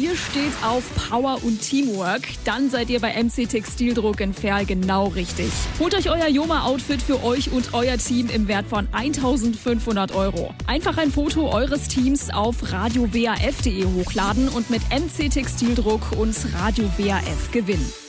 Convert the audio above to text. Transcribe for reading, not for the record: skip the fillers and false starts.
ihr steht auf Power und Teamwork, dann seid ihr bei MC Textildruck in Verl genau richtig. Holt euch euer Joma-Outfit für euch und euer Team im Wert von 1.500 €. Einfach ein Foto eures Teams auf radiowaf.de hochladen und mit MC Textildruck und Radio WAF gewinnen.